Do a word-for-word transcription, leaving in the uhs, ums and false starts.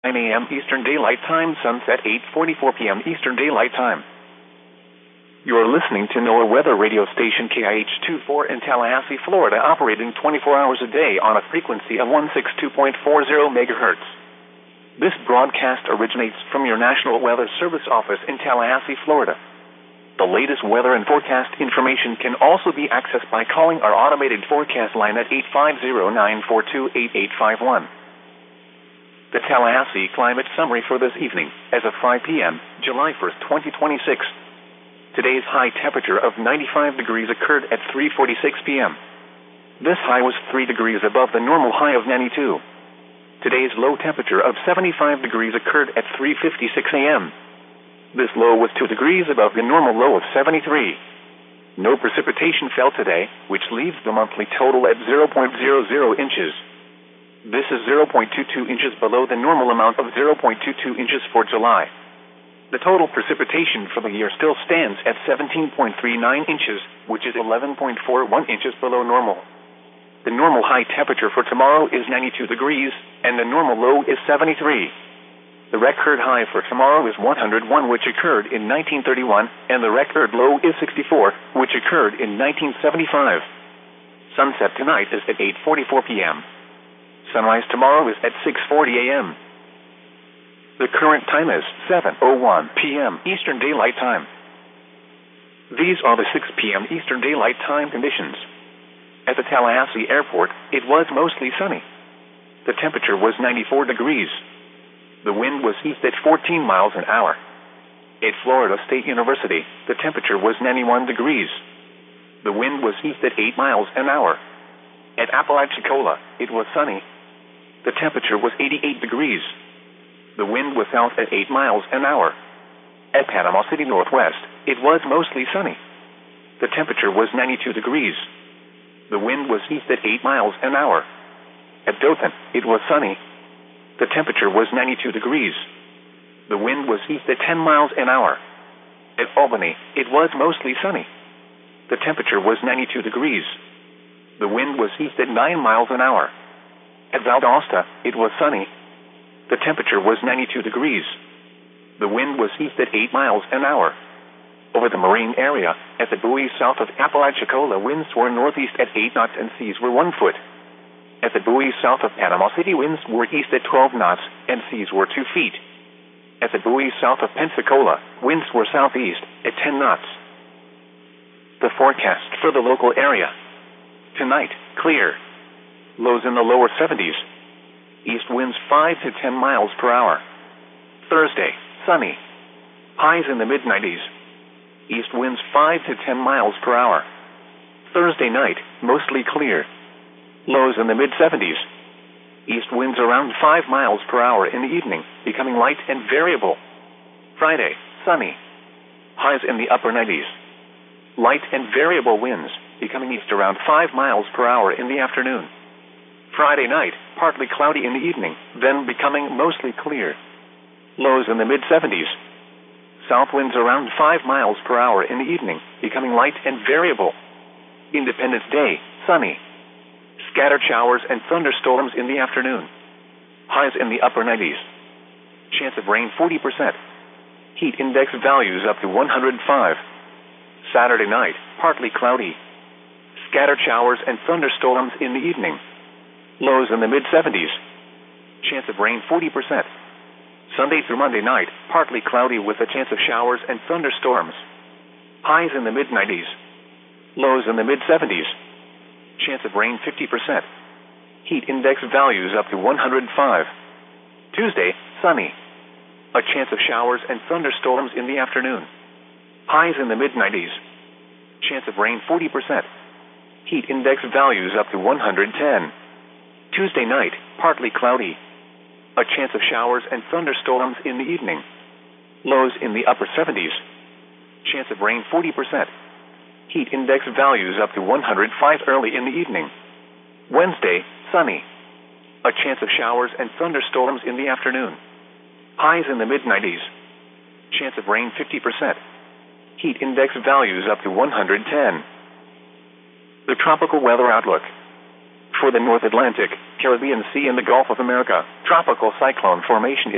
nine a m Eastern Daylight Time, sunset eight forty-four p m Eastern Daylight Time. You are listening to NOAA weather radio station K I H twenty-four in Tallahassee, Florida, operating twenty-four hours a day on a frequency of one sixty-two point four zero megahertz. This broadcast originates from your National Weather Service office in Tallahassee, Florida. The latest weather and forecast information can also be accessed by calling our automated forecast line at eight five zero, nine four two, eight eight five one. The Tallahassee climate summary for this evening, as of five p m, July first, twenty twenty-six. Today's high temperature of ninety-five degrees occurred at three forty-six p m This high was three degrees above the normal high of ninety-two. Today's low temperature of seventy-five degrees occurred at three fifty-six a m This low was two degrees above the normal low of seventy-three. No precipitation fell today, which leaves the monthly total at zero point zero zero inches. This is zero point two two inches below the normal amount of zero point two two inches for July. The total precipitation for the year still stands at seventeen point three nine inches, which is eleven point four one inches below normal. The normal high temperature for tomorrow is ninety-two degrees, and the normal low is seventy-three. The record high for tomorrow is one hundred one, which occurred in nineteen thirty-one, and the record low is sixty-four, which occurred in nineteen seventy-five. Sunset tonight is at eight forty-four p m Sunrise tomorrow is at six forty a m The current time is seven oh one p m Eastern Daylight Time. These are the six p m Eastern Daylight Time conditions. At the Tallahassee Airport, it was mostly sunny. The temperature was ninety-four degrees. The wind was east at fourteen miles an hour. At Florida State University, the temperature was ninety-one degrees. The wind was east at eight miles an hour. At Apalachicola, it was sunny. The temperature was eighty-eight degrees. The wind was south at eight miles an hour. At Panama City Northwest, it was mostly sunny. The temperature was ninety-two degrees. The wind was east at eight miles an hour. At Dothan, it was sunny. The temperature was ninety-two degrees. The wind was east at ten miles an hour. At Albany, it was mostly sunny. The temperature was ninety-two degrees. The wind was east at nine miles an hour. At Valdosta, it was sunny. The temperature was ninety-two degrees. The wind was east at eight miles an hour. Over the marine area, at the buoy south of Apalachicola, winds were northeast at eight knots and seas were one foot. At the buoy south of Panama City, winds were east at twelve knots and seas were two feet. At the buoy south of Pensacola, winds were southeast at ten knots. The forecast for the local area. Tonight, clear. Lows in the lower seventies. East winds five to ten miles per hour. Thursday, sunny. Highs in the mid nineties. East winds five to ten miles per hour. Thursday night, mostly clear. Lows in the mid seventies. East winds around five miles per hour in the evening, becoming light and variable. Friday, sunny. Highs in the upper nineties. Light and variable winds, becoming east around five miles per hour in the afternoon. Friday night, partly cloudy in the evening, then becoming mostly clear. Lows in the mid seventies. South winds around five miles per hour in the evening, becoming light and variable. Independence Day, sunny. Scattered showers and thunderstorms in the afternoon. Highs in the upper nineties. Chance of rain forty percent. Heat index values up to one hundred five. Saturday night, partly cloudy. Scattered showers and thunderstorms in the evening. Lows in the mid seventies. Chance of rain forty percent. Sunday through Monday night, partly cloudy with a chance of showers and thunderstorms. Highs in the mid nineties. Lows in the mid seventies. Chance of rain fifty percent. Heat index values up to one hundred five. Tuesday, sunny. A chance of showers and thunderstorms in the afternoon. Highs in the mid nineties. Chance of rain forty percent. Heat index values up to one hundred ten. Tuesday night, partly cloudy. A chance of showers and thunderstorms in the evening. Lows in the upper seventies. Chance of rain forty percent. Heat index values up to one hundred five early in the evening. Wednesday, sunny. A chance of showers and thunderstorms in the afternoon. Highs in the mid nineties. Chance of rain fifty percent. Heat index values up to one hundred ten. The tropical weather outlook. For the North Atlantic, Caribbean Sea, and the Gulf of America, tropical cyclone formation is